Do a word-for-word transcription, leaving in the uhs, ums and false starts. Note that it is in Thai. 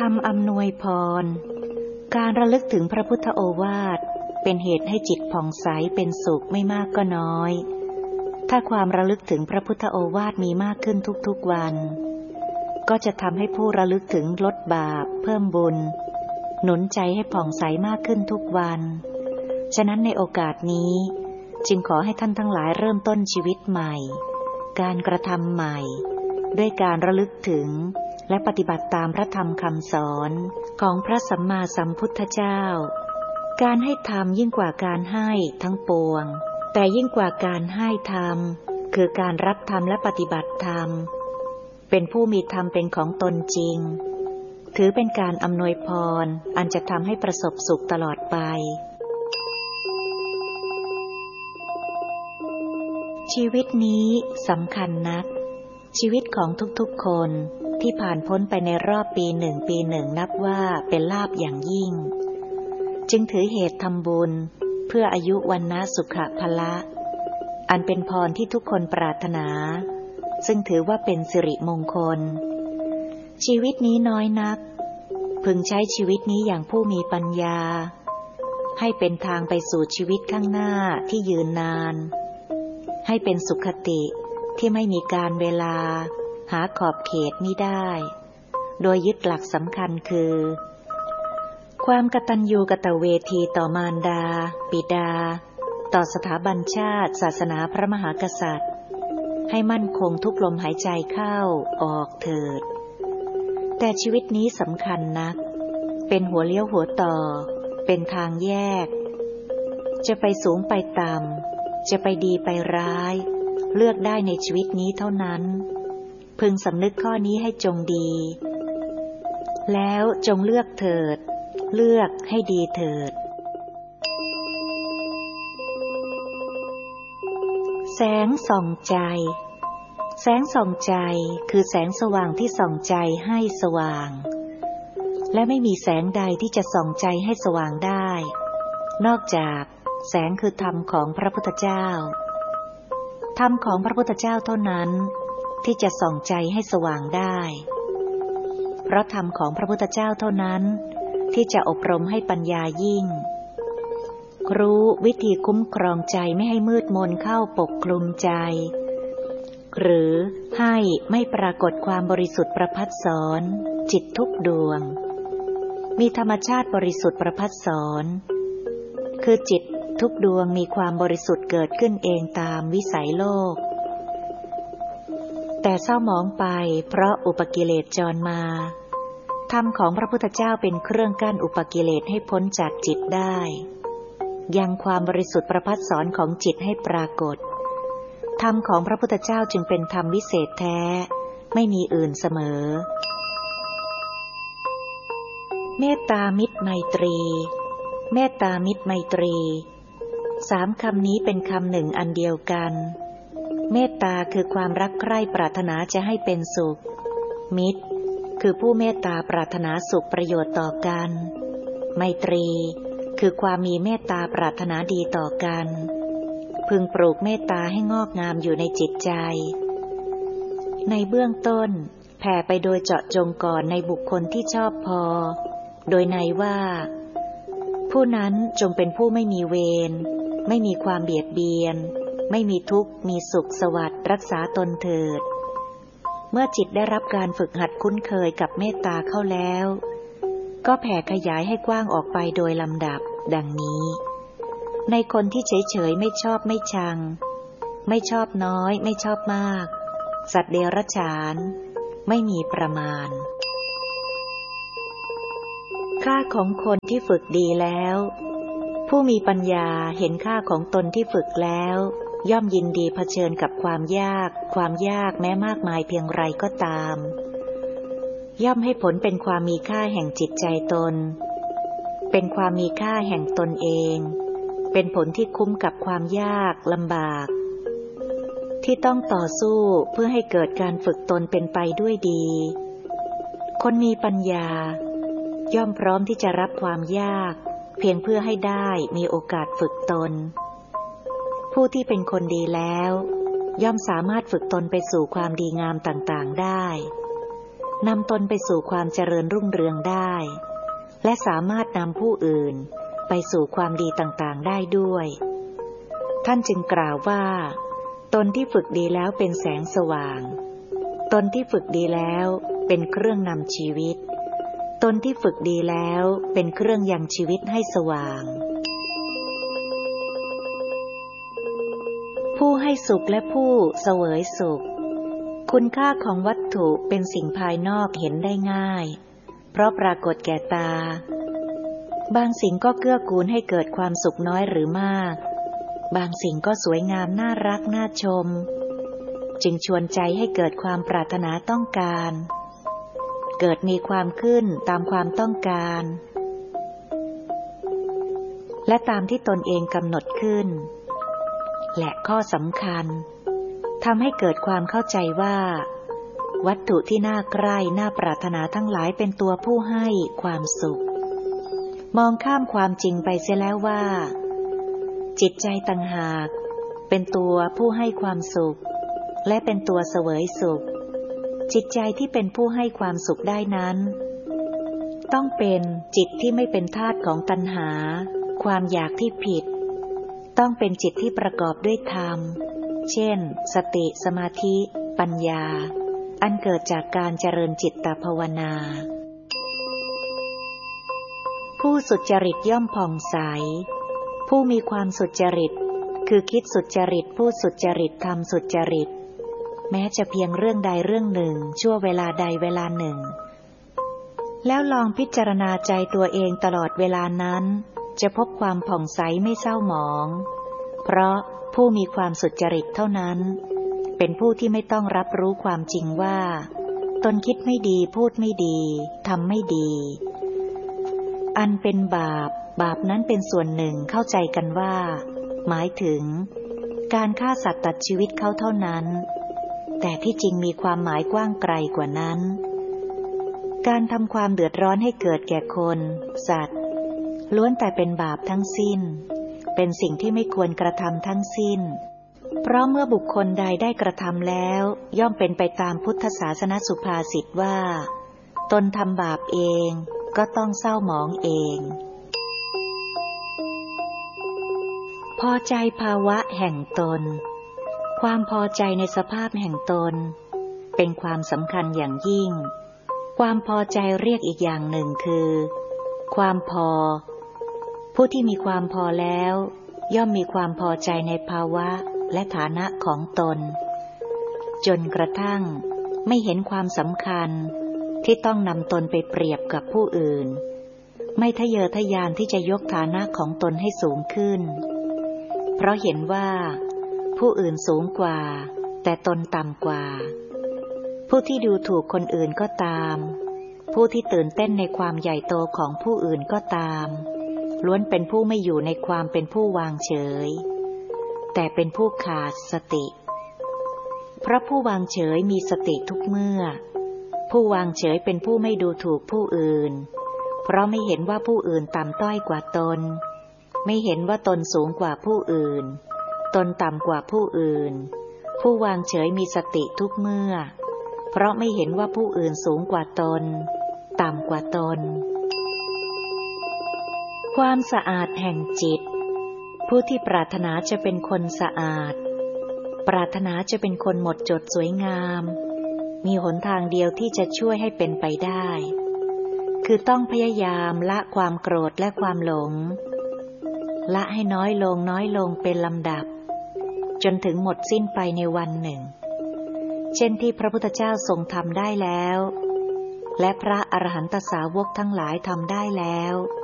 ำอำนวยพรการระลึกถึงพระพุทธโอวาทเป็นเหตุให้จิตผ่องใสเป็นสุขไม่มากก็น้อยถ้าความระลึกถึงพระพุทธโอวาทมีมากขึ้นทุกๆวันก็จะทำให้ผู้ระลึกถึงลดบาปเพิ่มบุญหนุนใจให้ผ่องใสมากขึ้นทุกวันฉะนั้นในโอกาสนี้จึงขอให้ท่านทั้งหลายเริ่มต้นชีวิตใหม่การกระทำใหม่ด้วยการระลึกถึงและปฏิบัติตามพระธรรมคำสอนของพระสัมมาสัมพุทธเจ้าการให้ธรรมยิ่งกว่าการให้ทั้งปวงแต่ยิ่งกว่าการให้ธรรมคือการรับธรรมและปฏิบัติธรรมเป็นผู้มีธรรมเป็นของตนจริงถือเป็นการอำนวยพรอันจะทำให้ประสบสุขตลอดไปชีวิตนี้สำคัญนักชีวิตของทุกๆคนที่ผ่านพ้นไปในรอบปีหนึ่งปีหนึ่งนับว่าเป็นลาภอย่างยิ่งจึงถือเหตุทำบุญเพื่ออายุวันนะสุขภละอันเป็นพรที่ทุกคนปรารถนาซึ่งถือว่าเป็นสิริมงคลชีวิตนี้น้อยนักพึงใช้ชีวิตนี้อย่างผู้มีปัญญาให้เป็นทางไปสู่ชีวิตข้างหน้าที่ยืนนานให้เป็นสุขติที่ไม่มีการเวลาหาขอบเขตมิได้โดยยึดหลักสำคัญคือความกตัญญูกตเวทีต่อมารดาบิดาต่อสถาบันชาติศาสนาพระมหากษัตริย์ให้มั่นคงทุกลมหายใจเข้าออกเถิดแต่ชีวิตนี้สำคัญนักเป็นหัวเลี้ยวหัวต่อเป็นทางแยกจะไปสูงไปต่ำจะไปดีไปร้ายเลือกได้ในชีวิตนี้เท่านั้นพึงสำนึกข้อนี้ให้จงดีแล้วจงเลือกเถิดเลือกให้ดีเถิดแสงส่องใจแสงส่องใจคือแสงสว่างที่ส่องใจให้สว่างและไม่มีแสงใดที่จะส่องใจให้สว่างได้นอกจากแสงคือธรรมของพระพุทธเจ้าธรรมของพระพุทธเจ้าเท่านั้นที่จะส่องใจให้สว่างได้เพราะธรรมของพระพุทธเจ้าเท่านั้นที่จะอบรมให้ปัญญายิ่งรู้วิธีคุ้มครองใจไม่ให้มืดมนเข้าปกคลุมใจหรือให้ไม่ปรากฏความบริสุทธิ์ประภัสสรจิตทุกดวงมีธรรมชาติบริสุทธิ์ประภัสสรคือจิตทุกดวงมีความบริสุทธิ์เกิดขึ้นเองตามวิสัยโลกแต่เศร้าหมองไปเพราะอุปกิเลสจรมาธรรมของพระพุทธเจ้าเป็นเครื่องกั้นอุปกิเลสให้พ้นจากจิตได้ยังความบริสุทธิ์ประภัสสรของจิตให้ปรากฏธรรมของพระพุทธเจ้าจึงเป็นธรรมวิเศษแท้ไม่มีอื่นเสมอเมตตามิตรไมตรีเมตตามิตรไมตรีสามคำนี้เป็นคำหนึ่งอันเดียวกันเมตตาคือความรักใคร่ปรารถนาจะให้เป็นสุขมิตรคือผู้เมตตาปรารถนาสุขประโยชน์ต่อกันไมตรีคือความมีเมตตาปรารถนาดีต่อกันพึงปลูกเมตตาให้งอกงามอยู่ในจิตใจในเบื้องต้นแผ่ไปโดยเจาะจงก่อนในบุคคลที่ชอบพอโดยในว่าผู้นั้นจงเป็นผู้ไม่มีเวรไม่มีความเบียดเบียนไม่มีทุกข์มีสุขสวัสดิ์รักษาตนเถิดเมื่อจิตได้รับการฝึกหัดคุ้นเคยกับเมตตาเข้าแล้วก็แผ่ขยายให้กว้างออกไปโดยลำดับดังนี้ในคนที่เฉยๆไม่ชอบไม่ชังไม่ชอบน้อยไม่ชอบมากสัตว์เดรัจฉานไม่มีประมาณค่าของคนที่ฝึกดีแล้วผู้มีปัญญาเห็นค่าของตนที่ฝึกแล้วย่อมยินดีเผชิญกับความยากความยากแม้มากมายเพียงไรก็ตามย่อมให้ผลเป็นความมีค่าแห่งจิตใจตนเป็นความมีค่าแห่งตนเองเป็นผลที่คุ้มกับความยากลำบากที่ต้องต่อสู้เพื่อให้เกิดการฝึกตนเป็นไปด้วยดีคนมีปัญญาย่อมพร้อมที่จะรับความยากเพียงเพื่อให้ได้มีโอกาสฝึกตนผู้ที่เป็นคนดีแล้วย่อมสามารถฝึกตนไปสู่ความดีงามต่างๆได้นำตนไปสู่ความเจริญรุ่งเรืองได้และสามารถนำผู้อื่นไปสู่ความดีต่างๆได้ด้วยท่านจึงกล่าวว่าตนที่ฝึกดีแล้วเป็นแสงสว่างตนที่ฝึกดีแล้วเป็นเครื่องนำชีวิตตนที่ฝึกดีแล้วเป็นเครื่องยังชีวิตให้สว่างผู้ให้สุขและผู้เสวยสุขคุณค่าของวัตถุเป็นสิ่งภายนอกเห็นได้ง่ายเพราะปรากฏแก่ตาบางสิ่งก็เกื้อกูลให้เกิดความสุขน้อยหรือมากบางสิ่งก็สวยงามน่ารักน่าชมจึงชวนใจให้เกิดความปรารถนาต้องการเกิดมีความขึ้นตามความต้องการและตามที่ตนเองกำหนดขึ้นและข้อสำคัญทำให้เกิดความเข้าใจว่าวัตถุที่น่าใกล้น่าปรารถนาทั้งหลายเป็นตัวผู้ให้ความสุขมองข้ามความจริงไปเสียแล้วว่าจิตใจต่างหากเป็นตัวผู้ให้ความสุขและเป็นตัวเสวยสุขจิตใจที่เป็นผู้ให้ความสุขได้นั้นต้องเป็นจิตที่ไม่เป็นทาสของตัณหาความอยากที่ผิดต้องเป็นจิตที่ประกอบด้วยธรรมเช่นสติสมาธิปัญญาอันเกิดจากการเจริญจิตตภาวนาผู้สุจริตย่อมผ่องใสผู้มีความสุจริตคือคิดสุจริตพูดสุจริตทำสุจริตแม้จะเพียงเรื่องใดเรื่องหนึ่งชั่วเวลาใดเวลาหนึ่งแล้วลองพิจารณาใจตัวเองตลอดเวลานั้นจะพบความผ่องใสไม่เศร้าหมองเพราะผู้มีความสุจริตเท่านั้นเป็นผู้ที่ไม่ต้องรับรู้ความจริงว่าตนคิดไม่ดีพูดไม่ดีทำไม่ดีอันเป็นบาปบาปนั้นเป็นส่วนหนึ่งเข้าใจกันว่าหมายถึงการฆ่าสัตว์ตัดชีวิตเขาเท่านั้นแต่ที่จริงมีความหมายกว้างไกลกว่านั้นการทำความเดือดร้อนให้เกิดแก่คนสัตว์ล้วนแต่เป็นบาปทั้งสิ้นเป็นสิ่งที่ไม่ควรกระทำทั้งสิ้นเพราะเมื่อบุคคลใดได้กระทำแล้วย่อมเป็นไปตามพุทธศาสนสุภาษิตว่าตนทำบาปเองก็ต้องเศร้าหมองเองพอใจภาวะแห่งตนความพอใจในสภาพแห่งตนเป็นความสำคัญอย่างยิ่งความพอใจเรียกอีกอย่างหนึ่งคือความพอผู้ที่มีความพอแล้วย่อมมีความพอใจในภาวะและฐานะของตนจนกระทั่งไม่เห็นความสำคัญที่ต้องนำตนไปเปรียบกับผู้อื่นไม่ทะเยอทะยานที่จะยกฐานะของตนให้สูงขึ้นเพราะเห็นว่าผู้อื่นสูงกว่าแต่ตนต่ำกว่าผู้ที่ดูถูกคนอื่นก็ตามผู้ที่ตื่นเต้นในความใหญ่โตของผู้อื่นก็ตามล้วนเป็นผู้ไม่อยู่ในความเป็นผู้วางเฉยแต่เป็นผู้ขาดสติเพราะผู้วางเฉยมีสติทุกเมื่อผู้วางเฉยเป็นผู้ไม่ดูถูกผู้อื่นเพราะไม่เห็นว่าผู้อื่นต่ำต้อยกว่าตนไม่เห็นว่าตนสูงกว่าผู้อื่นตนต่ำกว่าผู้อื่นผู้วางเฉยมีสติทุกเมื่อเพราะไม่เห็นว่าผู้อื่นสูงกว่าตนต่ำกว่าตนความสะอาดแห่งจิตผู้ที่ปรารถนาจะเป็นคนสะอาดปรารถนาจะเป็นคนหมดจดสวยงามมีหนทางเดียวที่จะช่วยให้เป็นไปได้คือต้องพยายามละความโกรธและความหลงละให้น้อยลงน้อยลงเป็นลำดับจนถึงหมดสิ้นไปในวันหนึ่งเช่นที่พระพุทธเจ้าทรงทำได้แล้วและพระอรหันตสาวกทั้งหลายทำได้แล้ว